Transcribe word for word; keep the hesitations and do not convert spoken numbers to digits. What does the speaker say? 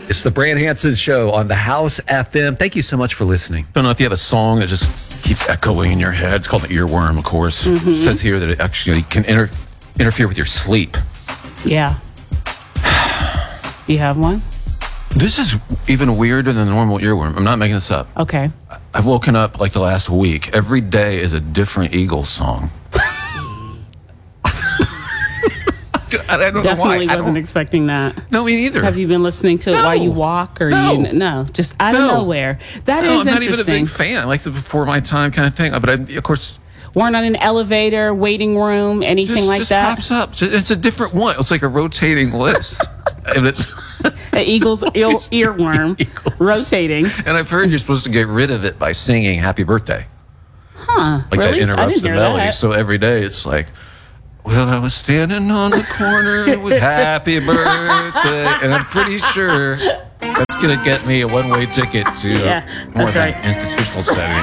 It's the Brand Hanson Show on the House F M. Thank you so much for listening. Don't know if you have a song that just keeps echoing in your head. It's called the earworm, of course. Mm-hmm. It says here that it actually can inter- interfere with your sleep. Yeah. You have one? This is even weirder than the normal earworm. I'm not making this up. Okay. I've woken up like the last week. Every day is a different Eagles song. I don't Definitely know why. wasn't expecting that. No, me neither. Have you been listening to it No. while you walk, or No. you? No, just out No. of nowhere. That no, is I'm not interesting. even a big fan. I like the before my time kind of thing. But I, of course, Weren't on an elevator, waiting room, anything just, like just that. pops up. It's a different one. It's like a rotating list, and it's The Eagles ear- earworm Eagles. rotating. And I've heard you're supposed to get rid of it by singing "Happy Birthday." Huh? Like really? that interrupts I didn't the hear melody. that. So every day it's like, well, I was standing on the corner with happy birthday. And I'm pretty sure that's going to get me a one-way ticket to Yeah, more that's than right. institutional setting.